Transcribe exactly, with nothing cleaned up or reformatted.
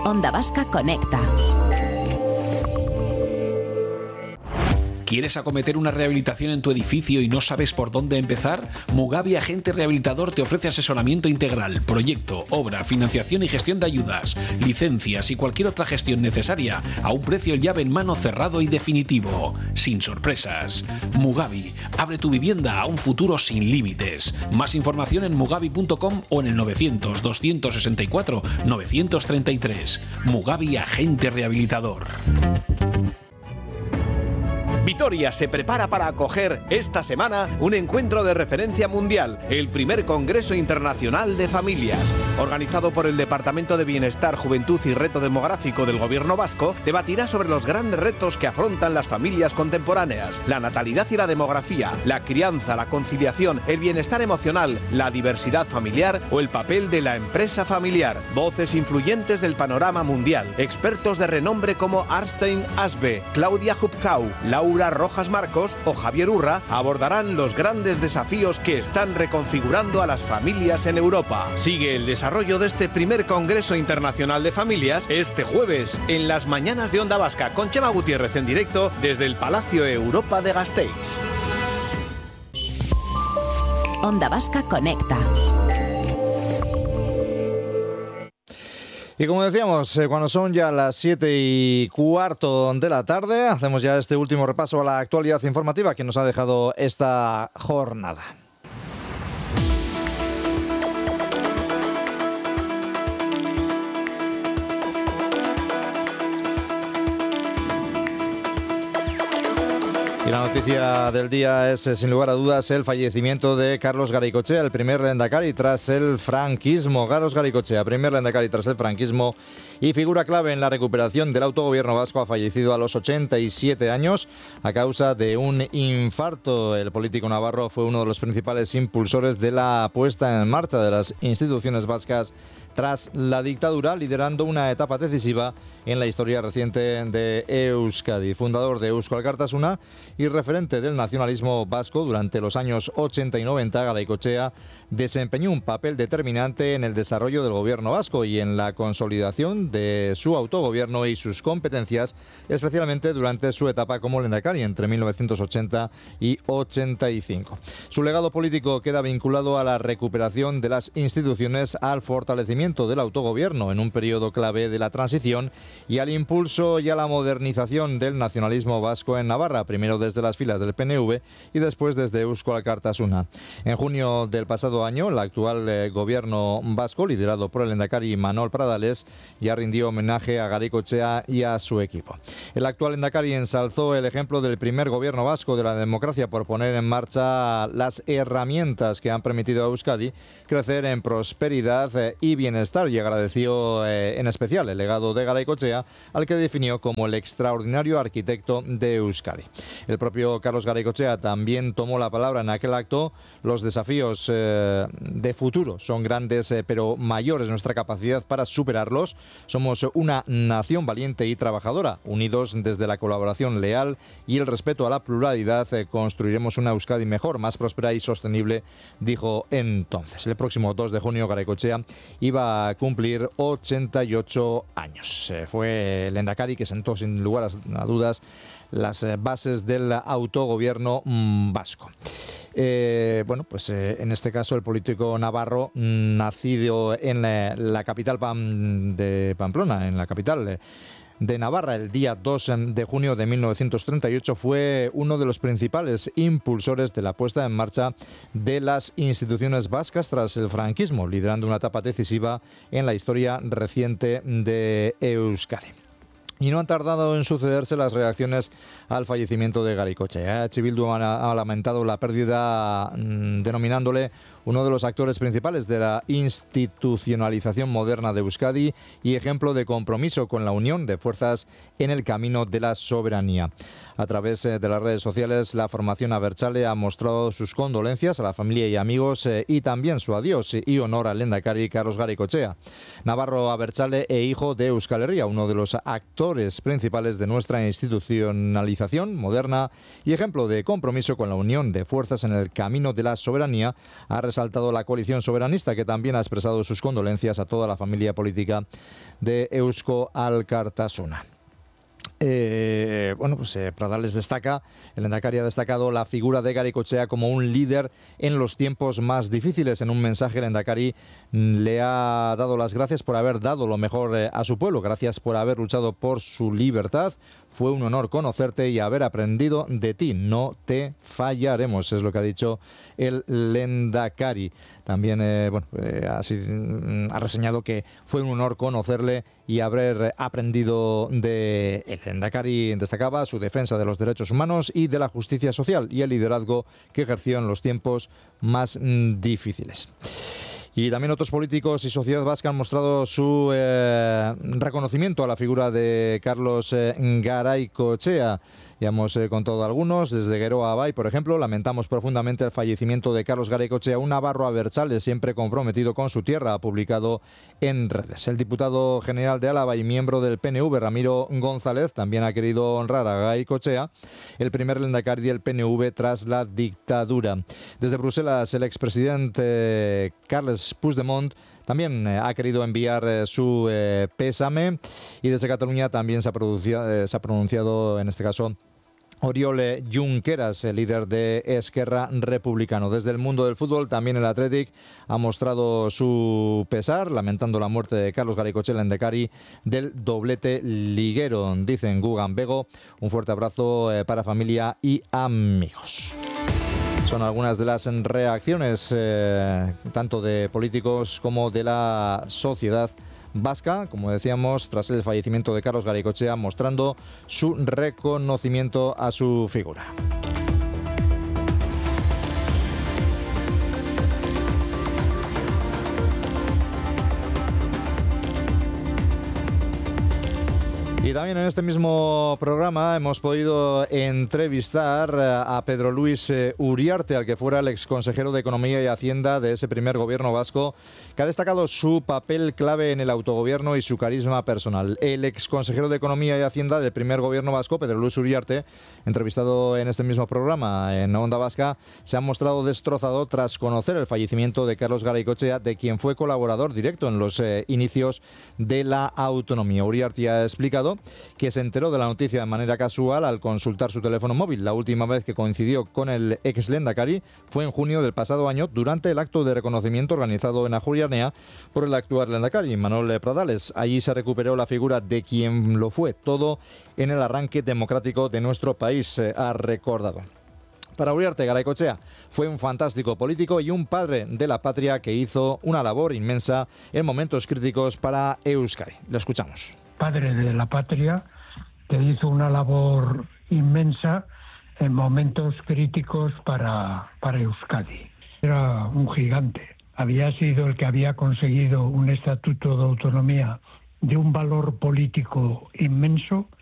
Onda Vasca Conecta. ¿Quieres acometer una rehabilitación en tu edificio y no sabes por dónde empezar? Mugavi Agente Rehabilitador te ofrece asesoramiento integral, proyecto, obra, financiación y gestión de ayudas, licencias y cualquier otra gestión necesaria a un precio llave en mano cerrado y definitivo, sin sorpresas. Mugavi, abre tu vivienda a un futuro sin límites. Más información en mugavi punto com o en el novecientos, doscientos sesenta y cuatro, novecientos treinta y tres. Mugavi Agente Rehabilitador. Vitoria se prepara para acoger esta semana un encuentro de referencia mundial, el primer Congreso Internacional de Familias. Organizado por el Departamento de Bienestar, Juventud y Reto Demográfico del Gobierno vasco, debatirá sobre los grandes retos que afrontan las familias contemporáneas, la natalidad y la demografía, la crianza, la conciliación, el bienestar emocional, la diversidad familiar o el papel de la empresa familiar. Voces influyentes del panorama mundial, expertos de renombre como Arstein Asbe, Claudia Hubkau, Laura Rojas Marcos o Javier Urra abordarán los grandes desafíos que están reconfigurando a las familias en Europa. Sigue el desarrollo de este primer Congreso Internacional de Familias este jueves en las mañanas de Onda Vasca con Chema Gutiérrez en directo desde el Palacio Europa de Gasteiz. Onda Vasca Conecta. Y como decíamos, eh, cuando son ya las siete y cuarto de la tarde, hacemos ya este último repaso a la actualidad informativa que nos ha dejado esta jornada. Y la noticia del día es, sin lugar a dudas, el fallecimiento de Carlos Garaikoetxea, el primer lehendakari tras el franquismo. Carlos Garaikoetxea, primer lehendakari tras el franquismo y figura clave en la recuperación del autogobierno vasco, ha fallecido a los ochenta y siete años a causa de un infarto. El político navarro fue uno de los principales impulsores de la puesta en marcha de las instituciones vascas tras la dictadura, liderando una etapa decisiva en la historia reciente de Euskadi. Fundador de Eusko Alkartasuna y referente del nacionalismo vasco durante los años ochenta y noventa, Garaikoetxea desempeñó un papel determinante en el desarrollo del gobierno vasco y en la consolidación de su autogobierno y sus competencias, especialmente durante su etapa como lehendakari entre mil novecientos ochenta y ochenta y cinco. Su legado político queda vinculado a la recuperación de las instituciones, al fortalecimiento del autogobierno en un periodo clave de la transición y al impulso y a la modernización del nacionalismo vasco en Navarra, primero desde las filas del P N V y después desde Eusko Alkartasuna. En junio del pasado año, el actual eh, gobierno vasco, liderado por el lehendakari Manol Pradales, ya rindió homenaje a Garaikoetxea y a su equipo. El actual lehendakari ensalzó el ejemplo del primer gobierno vasco de la democracia por poner en marcha las herramientas que han permitido a Euskadi crecer en prosperidad eh, y bienestar, y agradeció eh, en especial el legado de Garaikoetxea, al que definió como el extraordinario arquitecto de Euskadi. El propio Carlos Garaikoetxea también tomó la palabra en aquel acto. Los desafíos eh, de futuro son grandes, eh, pero mayor es nuestra capacidad para superarlos. Somos una nación valiente y trabajadora. Unidos desde la colaboración leal y el respeto a la pluralidad, eh, construiremos una Euskadi mejor, más próspera y sostenible, dijo entonces. El próximo dos de junio Garaikoetxea iba a cumplir ochenta y ocho años. Eh, fue el lehendakari que sentó sin lugar a dudas las bases del autogobierno vasco. Eh, bueno, pues eh, en este caso el político navarro, nacido en la, la capital Pam, de Pamplona, en la capital eh, de Navarra, el día dos de junio de mil novecientos treinta y ocho, fue uno de los principales impulsores de la puesta en marcha de las instituciones vascas tras el franquismo, liderando una etapa decisiva en la historia reciente de Euskadi. Y no han tardado en sucederse las reacciones al fallecimiento de Garaikoetxea. H. Bildu ha lamentado la pérdida, denominándole uno de los actores principales de la institucionalización moderna de Euskadi y ejemplo de compromiso con la unión de fuerzas en el camino de la soberanía. A través de las redes sociales, la formación abertzale ha mostrado sus condolencias a la familia y amigos y también su adiós y honor al lehendakari Carlos Garaikoetxea, navarro abertzale e hijo de Euskal Herria, uno de los actores principales de nuestra institucionalización moderna y ejemplo de compromiso con la unión de fuerzas en el camino de la soberanía, ha resaltado resaltado la coalición soberanista, que también ha expresado sus condolencias a toda la familia política de Eusko Alkartasuna. Eh, bueno, pues eh, Pradales destaca, el lehendakari ha destacado la figura de Garaikoetxea como un líder en los tiempos más difíciles. En un mensaje, el lehendakari le ha dado las gracias por haber dado lo mejor eh, a su pueblo, gracias por haber luchado por su libertad. Fue un honor conocerte y haber aprendido de ti. No te fallaremos, es lo que ha dicho el lehendakari. También eh, bueno, eh, ha, sido, ha reseñado que fue un honor conocerle y haber aprendido de él. El lehendakari destacaba su defensa de los derechos humanos y de la justicia social y el liderazgo que ejerció en los tiempos más mm, difíciles. Y también otros políticos y sociedad vasca han mostrado su eh, reconocimiento a la figura de Carlos eh, Garaikoetxea. Ya hemos eh, contado algunos, desde Geroa a Bai, por ejemplo. Lamentamos profundamente el fallecimiento de Carlos Garaikoetxea, un navarro abertzale siempre comprometido con su tierra, ha publicado en redes. El diputado general de Álava y miembro del P N V, Ramiro González, también ha querido honrar a Garaikoetxea, el primer lehendakari del P N V tras la dictadura. Desde Bruselas, el expresidente Carles Puigdemont también eh, ha querido enviar eh, su eh, pésame, y desde Cataluña también se ha, eh, se ha pronunciado, en este caso, Oriol Junqueras, el líder de Esquerra Republicano. Desde el mundo del fútbol, también el Athletic ha mostrado su pesar, lamentando la muerte de Carlos Garaikoetxea, el lehendakari del doblete liguero. Dicen Gugan Bego, un fuerte abrazo eh, para familia y amigos. Son algunas de las reacciones eh, tanto de políticos como de la sociedad vasca, como decíamos, tras el fallecimiento de Carlos Garaikoetxea, mostrando su reconocimiento a su figura. Y también en este mismo programa hemos podido entrevistar a Pedro Luis Uriarte, al que fuera el exconsejero de Economía y Hacienda de ese primer gobierno vasco, que ha destacado su papel clave en el autogobierno y su carisma personal. El exconsejero de Economía y Hacienda del primer gobierno vasco, Pedro Luis Uriarte, entrevistado en este mismo programa en Onda Vasca, se ha mostrado destrozado tras conocer el fallecimiento de Carlos Garaikoetxea, de quien fue colaborador directo en los eh, inicios de la autonomía. Uriarte ha explicado que se enteró de la noticia de manera casual al consultar su teléfono móvil. La última vez que coincidió con el ex lehendakari fue en junio del pasado año, durante el acto de reconocimiento organizado en Ajuria por el actual lehendakari, Manuel Pradales. Allí se recuperó la figura de quien lo fue todo en el arranque democrático de nuestro país, eh, ha recordado. Para Uriarte, Garaikoetxea fue un fantástico político y un padre de la patria que hizo una labor inmensa en momentos críticos para Euskadi. Lo escuchamos. Padre de la patria que hizo una labor inmensa en momentos críticos para, para Euskadi. Era un gigante. Había sido el que había conseguido un estatuto de autonomía de un valor político inmenso